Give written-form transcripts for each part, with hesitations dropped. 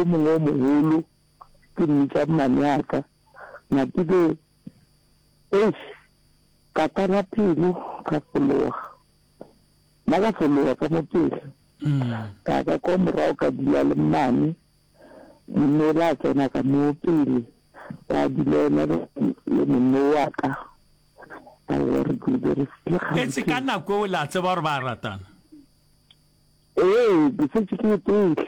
mongwe moholo ke ntsa manyaka na ke be ka kana pelo ka fologa ka mo pele ka ko morao ka dila le mmane mme la tsena ka mo pele ka dilena le monna wa ka re go dire se ka nako la tseba re ba ratana ke se ke pele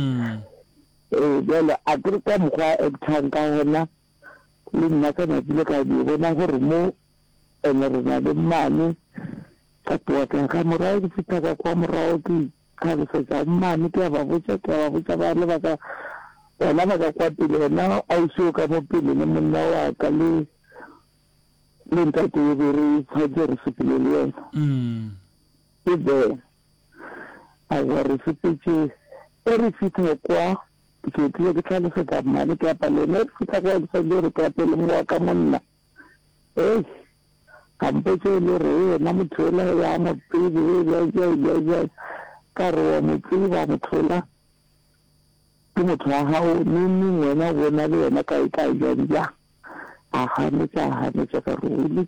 bjale a kere ka mokgwa actang ka gona le nna ka napile ka di bona gore mo ene re na le mmane ka toka ka morao ke fita ka kwa morao ke ka besetsa mmane ke ba botsa ba le baka wena ba ka kwa pele wena a usio ka mo pele le monna wa ka le ntate e bere tshwetse re sepele le yena ke be a re sepetse e re fita kwa ke tlile ke tlhalosetsa mmane ke apale ne ke fita ka sa dire ka pele mo ka monna kampetse le re na mothola ya mo pele ya ka re wa motsiba mothola ke motho wa hao nini wena bona le wena ka ja a hanetsa ka ruli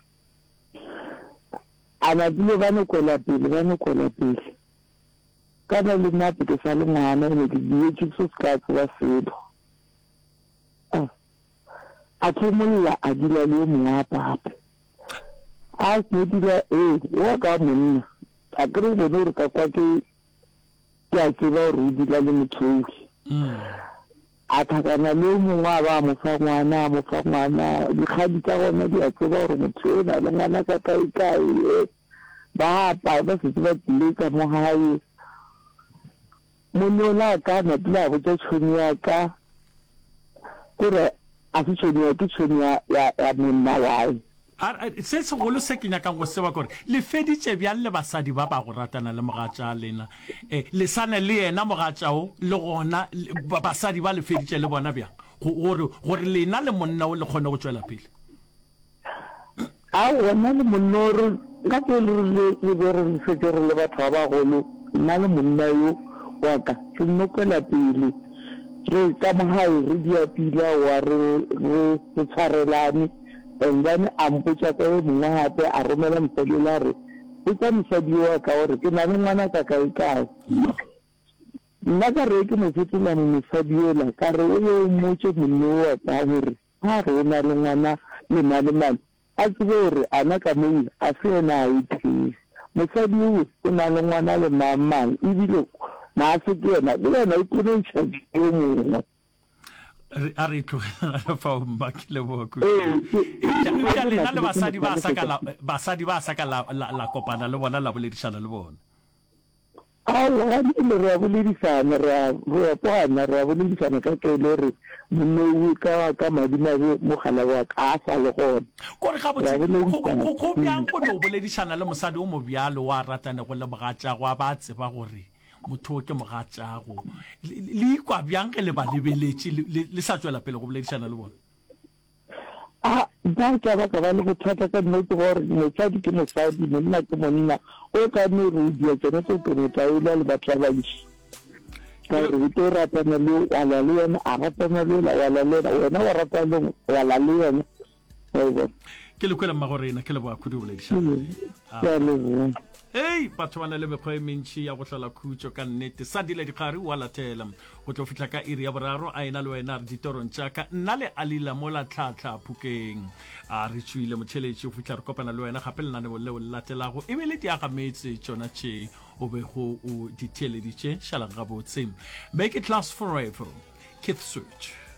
ana dile bana kola pele kana le nape ke sa le ngwana ne ke di tso ska tsa selo a tshimolla a dila le mongapa a ke dila wa ka monna a kere bona re ka kwa ke a tseba re dila le mothoki a thakana le mongwe ba mo fa ngwana dikgadi tsa gona di a tseba gore motho o na le ngwana ka kae ba se tseba tlile ka mo hae monola ka na tla botsa tshoni ya ka kore a se tshoni ya ke tshoni ya monna wae se segolo se ke nyakang go seba kore le feditse bjang le basadi ba ba go ratana le mogatša lena le sane le yena mogatšao le gona basadi ba le feditse le bona bjang gore lena le monna o le kgone go tšwela pele a wona le monnoro ka ke le bere le fetse re le batho ba bagolo nna le monna yo wa ka ke nnokela pele re ka mohae re diapila wa re tshwarelane and then ampotsa ka mongwe hape a romela mpelela re o tsa mosadi wa ka gore ke na le ngwana ka kae nna ka re ke mofetolane mosadi ola ka re o yo mmotse monno wa ka gore ha re o na le ngwana le mane a tsebe gore ana ka moile a se yena a itlhile mosadi o na le ngwana le mamang ebile na se ke yena le yena o tlhontšha yo mongwe a re tlogela fa o makile boku ya lena le basadi ba saka la kopana le bona la boledišana le bona ala le re boledišana re boledišana ka kele re monno ka madinabe mogala wa ka sa le gona kore ga botse go bjang go no boledišana le mosadi o mo bjalo wa ratana go le mogatša go ba tseba gore motho ke mogatšago le ikwa bjang ge le ba lebeletše le sa tswela pele go boledišana le bona ba ka ba le go thata ka nnete gore mosadi ke mosadi monna ke monna o ka ne re dia tsone tse ke taola le batho ba bantši ka re to ratana le wala le yena a ratana le wala le wena wa ratana wala le yena ke le kwela magorena ke le ba khudu boledišana batho ba na le mekgwa e mentši ya go hlola khutšo ka nnete sa dile dikgare wa latela go tlo fihla ka iri ya boraro a ena le wena re ditorong tšaka nna le alila mo la tlhatlha phukeng a re tšwile motšheletši o fitlha re kopana le wena gape lenaneo leo le latelago e be le diagametse tšona tše o bego o ditheeleditše šalang gabotse make it last forever Keith Switch.